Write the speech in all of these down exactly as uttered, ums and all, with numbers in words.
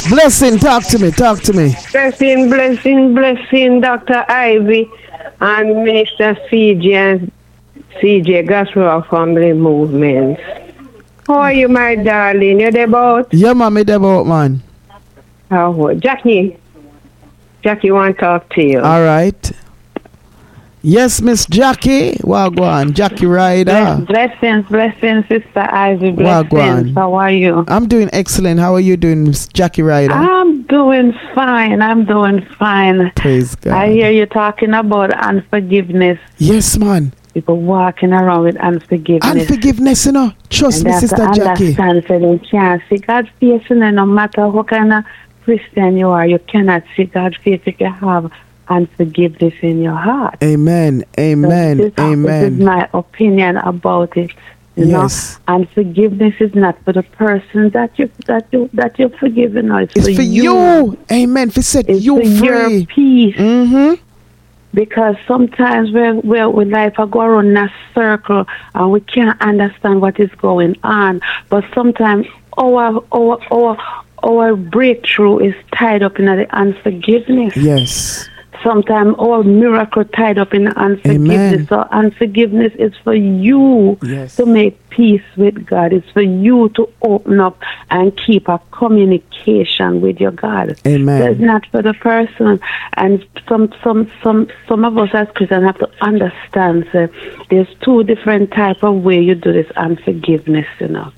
Blessing, talk to me, talk to me. Blessing, blessing, blessing, Doctor Ivy and Mister C J and C J Gospel Family Movement. How are you, my darling? You there about? Yeah, mommy, there about, man. How Jackie? Jackie want to talk to you. All right. Yes, Miss Jackie. Wagwan, Jackie Ryder. Blessings, blessings, Sister Ivy. Blessings. Wagwan. How are you? I'm doing excellent. How are you doing, Miss Jackie Ryder? I'm doing fine. I'm doing fine. Praise God. I hear you talking about unforgiveness. Yes, man. People walking around with unforgiveness. Unforgiveness, you know. Trust and me, they have Sister to Jackie. Understand so they can't see God's face, and no matter what kind of Christian you are, you cannot see God's face if you have unforgiveness in your heart. Amen. Amen. So this, Amen. This is my opinion about it. You yes. know, unforgiveness is not for the person that you that you that you're forgiving. No, it's, it's for, for you. you. Amen. For set it's you for free. Your peace. Mm-hmm. Because sometimes we're, we're with life, I go around in a circle and we can't understand what is going on. But sometimes our our our our breakthrough is tied up in the unforgiveness. Yes. Sometimes our miracle tied up in unforgiveness. Amen. So unforgiveness is for you yes. to make peace with God. It's for you to open up and keep a communication with your God. Amen. So it's not for the person. And some some some some of us as Christians have to understand that there's two different type of way you do this unforgiveness, you know.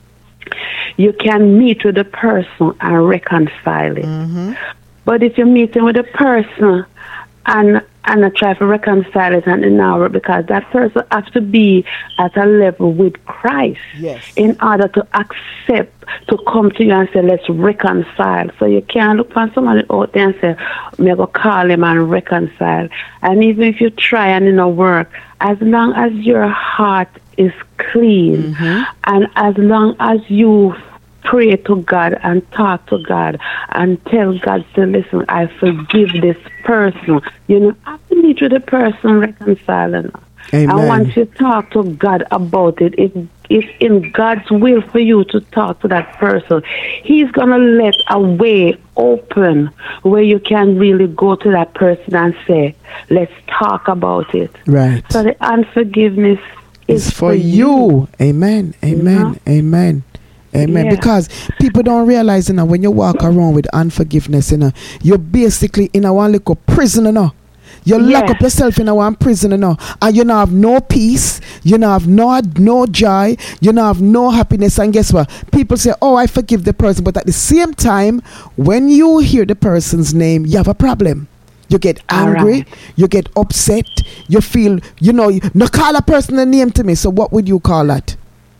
You can meet with the person and reconcile it. Mm-hmm. But if you're meeting with a person and and I try to reconcile it in an hour, because that person has to be at a level with Christ yes. in order to accept, to come to you and say, let's reconcile. So you can't look for somebody out there and say, me go call him and reconcile. And even if you try and it don't work, as long as your heart is clean mm-hmm. and as long as you pray to God and talk to God and tell God to listen, I forgive this person. You know, after meet with the person, reconciling. Amen. And once you talk to God about it, if it's in God's will for you to talk to that person, He's gonna let a way open where you can really go to that person and say, let's talk about it. Right. So the unforgiveness is it's for, for you. you. Amen. Amen. You know? Amen. Amen. Yeah. Because people don't realize, you know, when you walk around with unforgiveness, you know, you're basically in a one little prison, you know. You Yeah. lock up yourself in a one prison, you know, and you don't have no peace, you don't have no no joy, you don't have no happiness. And guess what? People say, oh, I forgive the person. But at the same time, when you hear the person's name, you have a problem. You get angry, right. you get upset, you feel, you know, you, no call a person a name to me. So what would you call that?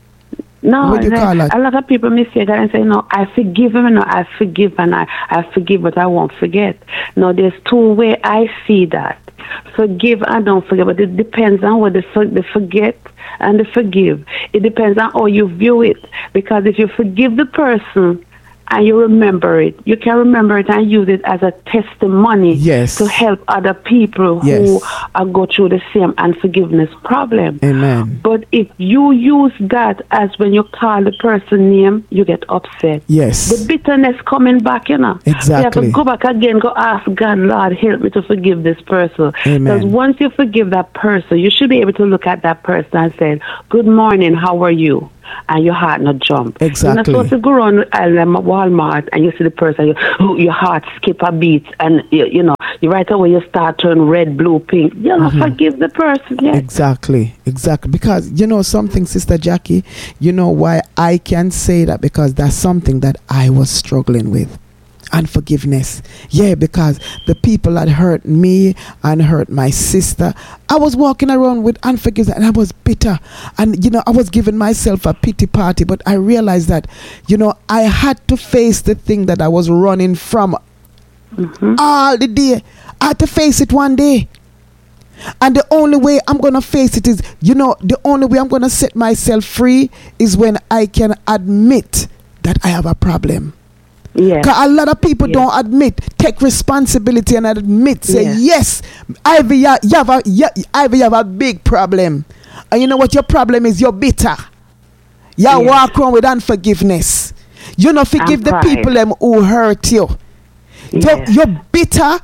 No, What do you like, call it? a lot of people mistake that and say, no, I forgive him, no, I forgive and I, I forgive, but I won't forget. No, there's two ways I see that. Forgive and don't forget, but it depends on what the, for, the forget and the forgive. It depends on how you view it. Because if you forgive the person and you remember it, you can remember it and use it as a testimony yes. to help other people yes. who are go through the same unforgiveness problem. Amen. But if you use that as when you call the person name, you get upset. Yes. The bitterness coming back, you know. Exactly. You have to go back again, go ask God, Lord, help me to forgive this person. Amen. Because once you forgive that person, you should be able to look at that person and say, good morning, how are you? And your heart not jump. Exactly. You're not supposed to go around Walmart and you see the person, you, oh, your heart skip a beat, and you, you know, you right away you start turn red, blue, pink. You don't mm-hmm. forgive the person. Yes. Exactly, exactly. Because you know something, Sister Jackie, you know why I can say that, because that's something that I was struggling with. Unforgiveness. Yeah, because the people that hurt me and hurt my sister, I was walking around with unforgiveness and I was bitter. And, you know, I was giving myself a pity party, but I realized that, you know, I had to face the thing that I was running from mm-hmm. all the day. I had to face it one day. And the only way I'm going to face it is, you know, the only way I'm going to set myself free is when I can admit that I have a problem. Yeah. Because a lot of people yeah. don't admit, take responsibility and admit, say, yeah. yes, Ivy, you have a, you, Ivy, you have a big problem. And you know what your problem is? You're bitter. You yeah. walk around with unforgiveness. You know, forgive And the pride. people them who hurt you. Yes. You, you're bitter,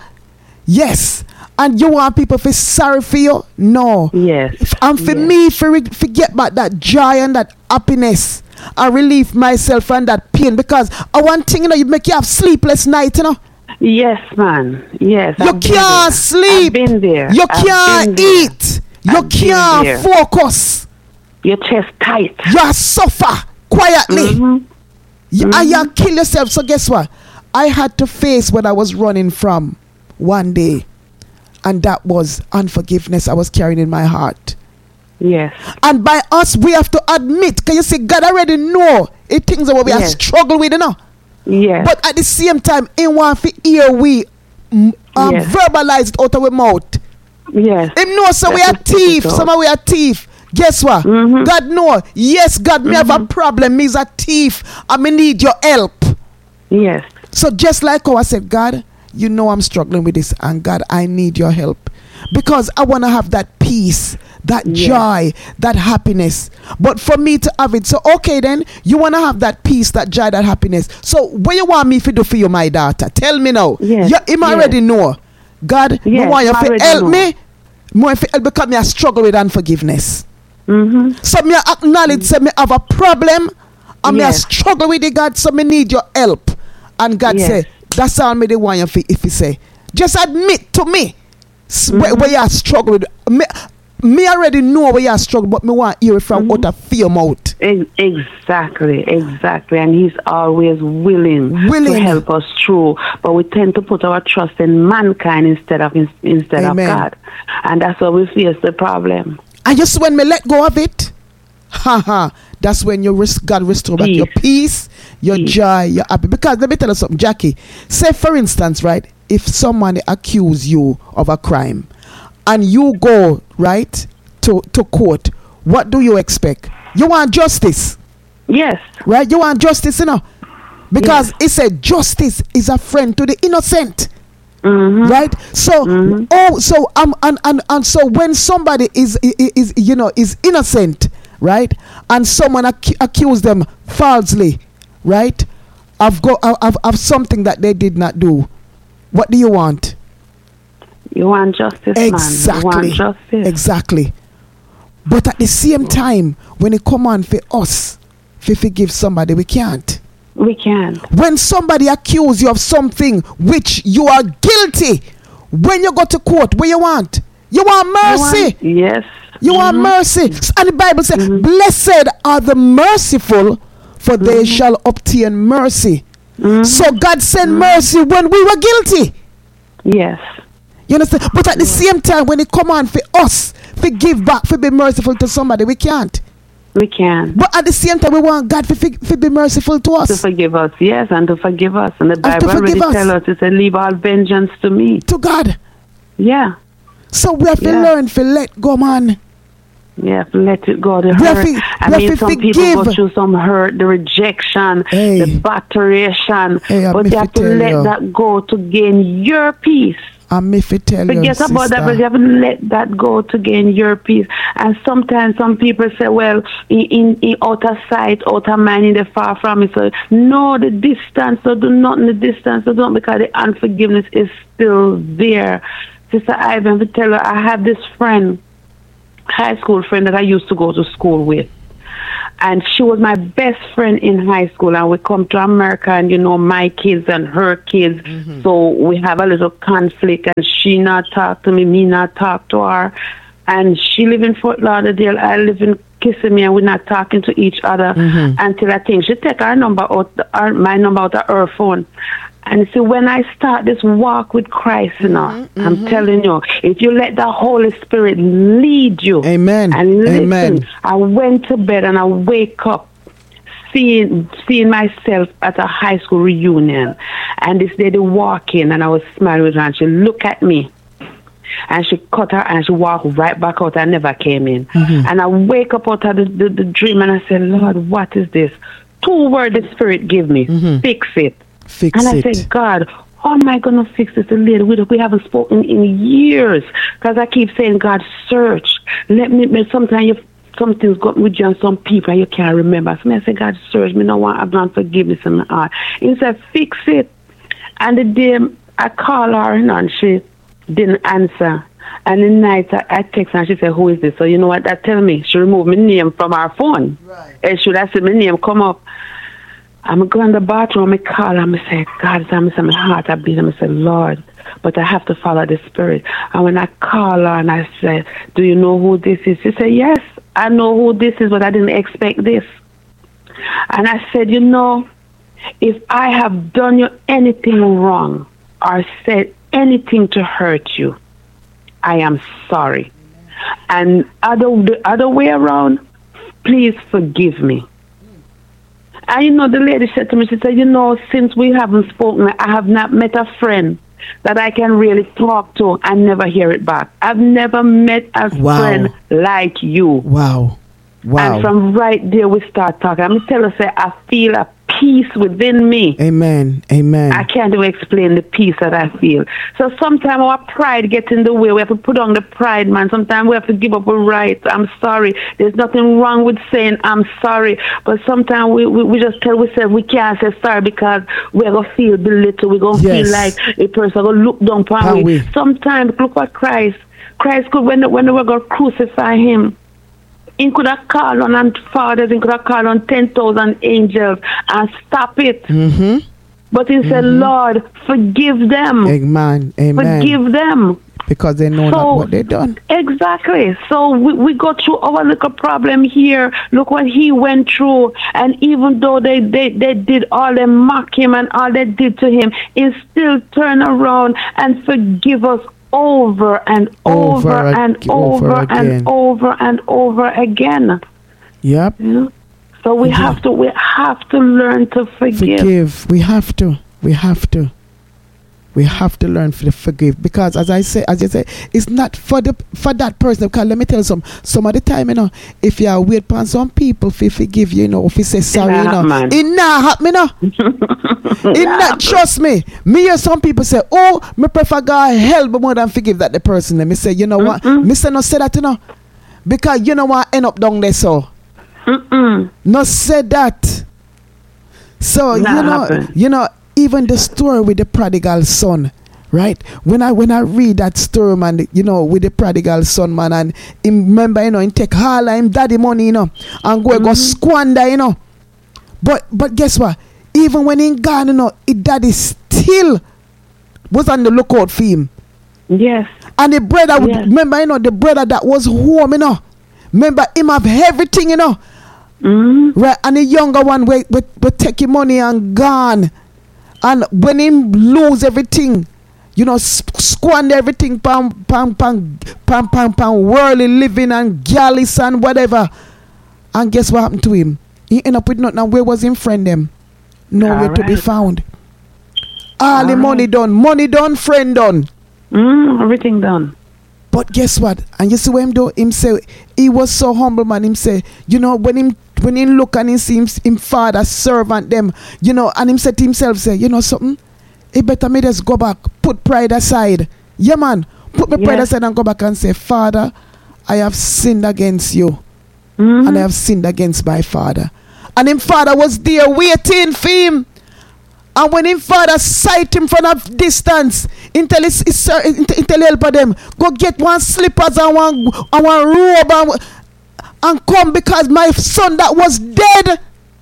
yes, and you want people to feel sorry for you. No. Yes. If- And for Yes. me, for re- forget about that joy and that happiness, and relieve myself from that pain, because I one thing, you know, you make you have sleepless night, you know. Yes, man. Yes. You I've been can't there. sleep. I've been there. You I've can't been there. eat. You I've been can't there. focus. Your chest tight. You suffer quietly. Mhm. You, and you kill yourself. So guess what? I had to face what I was running from one day, and that was unforgiveness I was carrying in my heart. Yes. And by us, we have to admit, can you see, God already know it things that we are Yes. struggle with, you know. Yes. But at the same time, in one for ear, we mm, um, Yes. verbalize it out of our mouth. yes. Him know so we That are is difficult. thief. Some of we are thief. Guess what? Mhm. God know. Yes, God, me have a problem. Me's a thief. I me need your help. Yes. So just like how I said, God, you know I'm struggling with this, and God, I need your help, because I want to have that peace, that Yes. joy, that happiness. But for me to have it, so okay, then you want to have that peace, that joy, that happiness. So what you want me to do for you, my daughter? Tell me now. Yes. You him Yes. already know. God, Yes, I want you I to already help know. me. More if help because me I struggle with unforgiveness. Mm-hmm. So me I acknowledge say me have a problem, and me I Yes. struggle with it, God, so me need your help. And God Yes. say, that's all me they want you fi- if you say. Just admit to me s- where, where you are struggling with. Me, me already know where you are struggling, but me want to hear it from out of fear mouth. Ex- Exactly, exactly. And he's always willing, Willing. to help us through. But we tend to put our trust in mankind instead of in, instead Amen. of God. And that's why we face the problem. And just when me let go of it, ha ha, that's when you res- God restore back your peace, your Peace. joy, your happy. Because let me tell you something, Jackie. Say for instance, right, if someone accuse you of a crime, and you go right to to court, what do you expect? You want justice, Yes. right? You want justice, you know, because it said justice is a friend to the innocent. Mm-hmm. Right, so oh, so um, and, and and so when somebody is is, is you know is innocent, right, and someone ac- accuse them falsely, right, of go of, of something that they did not do, what do you want? You want justice, man. You Exactly, want justice. exactly. But at the same time, when it come on for us, if we forgive somebody, we can't. We can. When somebody accuse you of something which you are guilty, when you go to court, what you want? You want mercy. You want- yes. You want Mhm. mercy. And the Bible says, blessed are the merciful, for they shall obtain mercy. So God sent mercy when we were guilty. Yes. You understand? But at the same time, when it come on for us, to give back, to be merciful to somebody, we can't. We can. But at the same time, we want God to, to be merciful to To us. forgive us, yes, and to forgive us. And the to Bible already forgive us. tells us, it said, leave all vengeance to me. To God. Yeah. So we have to Yeah. learn to let go, man. Yeah, let it go. The We have hurt. to- I we have mean, to some people go forgive. through some hurt, the rejection, Hey. the batteration. Hey, I but me you have fi to tell let you. that go to gain your peace. And me fi tell you, Forget about that, but you sister. have to let that go to gain your peace. And sometimes some people say, well, in, in, in out of sight, out of mind, in the far from it. So, no, the distance, so do not in the distance, so don't, because the unforgiveness is still there. Sister Ivan, to tell her, I have this friend, high school friend that I used to go to school with. And she was my best friend in high school. And we come to America and, you know, my kids and her kids. So we have a little conflict. And she not talk to me, me not talk to her. And she live in Fort Lauderdale. I live in Kissimmee. And we're not talking to each other until I think she take her number out, the, her, my number out of her phone. And see, when I start this walk with Christ, you know, I'm telling you, if you let the Holy Spirit lead you, Amen. and listen, Amen. I went to bed and I wake up seeing seeing myself at a high school reunion, and this lady walk in, and I was smiling with her, and she looked at me. And she cut her and she walked right back out. I never came in. And I wake up out of the, the, the dream and I said, Lord, what is this? Two words the Spirit give me. Fix it. Fix And I it. said, God, how am I going to fix this? The lady, we, we haven't spoken in years. Because I keep saying, God, search. Let me, sometimes you something's got with you and some people and you can't remember. So I say, God, search me, no one have not forgiveness in my heart. He said, fix it. And the day I call her and she didn't answer. And the night I, I text her and she said, who is this? So you know what that tell me? She removed my name from her phone. Right. And should I see my name come up? I'm going to the bathroom, I call her, I say, God, I'm my heart, I beat him, I say, Lord, but I have to follow the Spirit. And when I call her and I said, do you know who this is? She said, yes, I know who this is, but I didn't expect this. And I said, you know, if I have done you anything wrong or said anything to hurt you, I am sorry. And other, the other way around, please forgive me. And you know, the lady said to me, she said, you know, since we haven't spoken, I have not met a friend that I can really talk to and never hear it back. I've never met a Wow. friend like you. Wow. Wow. And from right there, we start talking. I'm tell her, say, I feel a peace within me. Amen. Amen. I can't even explain the peace that I feel. So sometimes our pride gets in the way. We have to put on the pride, man. Sometimes we have to give up our rights. I'm sorry. There's nothing wrong with saying I'm sorry. But sometimes we, we, we just tell ourselves we can't say sorry because we're going to feel belittled. We're going to Yes. feel like a person going to look down upon How we. we- Sometimes, look at Christ. Christ could, when, when they were going to crucify him, he could have called on and fathers, he could have called on ten thousand angels and stop it. Mm-hmm. But he mm-hmm. said, Lord, forgive them. Amen. Amen. Forgive them. Because they know So- not what they done. Exactly. So we, we go through our little problem here. Look what he went through. And even though they, they, they did all, they mock him and all they did to him, he still turn around and forgive us over and over, Over and ag- over, over again. and over and over again. Yep. You know? So we Yeah. have to we have to learn to forgive. Forgive. We have to. We have to. We have to learn to forgive, because as I say, as you say, it's not for the for that person. Because let me tell you some some of the time, you know, if you are wait upon some people if forgive you, you know, if you say sorry, you know, man. it not happen, you know. It not, trust me. Me hear some people say, oh, me prefer God help more than forgive that the person. Let me say, you know what? Mm-mm. Me say no say that, you know. Because you know what end up down there so. Mm-mm. No say that. So Not you know, happen. you know, even the story with the prodigal son, right? When I when I read that story, man, you know, with the prodigal son, man, and him remember, you know, him take all of him daddy money, you know, and go Mm-hmm. go squander, you know. But but guess what? Even when he gone, you know, his daddy still was on the lookout for him. Yes. And the brother, would Yes. remember, you know, the brother that was home, you know. Remember him have everything, you know. Mm-hmm. Right, and the younger one will, will, will take your money and gone. And when him lose everything, you know, sp- squander everything, pam, pam, pam, pam, pam, pam, worldly living and galleys and whatever. And guess what happened to him? He end up with nothing. And where was him friend them? Nowhere All to be right. found. All the All money right. done, money done, friend done. Mm, everything done. But guess what? And you see what him do? Him say he was so humble, man. Him say, you know, when him when he look and he see him, him father servant them, you know, and him say to himself, say, you know something? He better me just go back, put pride aside. Yeah, man, put my pride Yes. aside and go back and say, Father, I have sinned against you, Mm-hmm. and I have sinned against my father. And him father was there waiting for him. And when him father sight him from a distance, he tell his, his, uh, he tell help of them, go get one slippers and one, and one robe and, and come, because my son that was dead,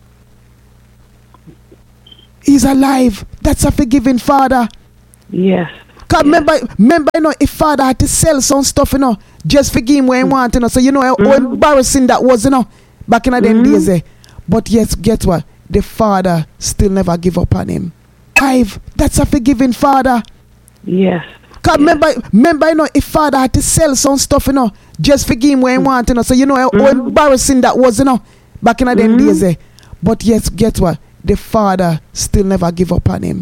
he's alive. That's a forgiving father. Yes. Cause Yes. remember, remember, you know, if father had to sell some stuff, you know, just forgive him when he want, you know. So you know how Mhm. embarrassing that was, you know, back in the them Mhm. days. Eh? But yes, guess what? The father still never give up on him. Five. That's a forgiving father. Yes. Cause Yes. remember, remember, you know, if father had to sell some stuff, you know, just forgive him when he want, you know. So you know how Mhm. embarrassing that was, you know, back in the them Mhm. days. Eh? But yes, guess what? The father still never give up on him.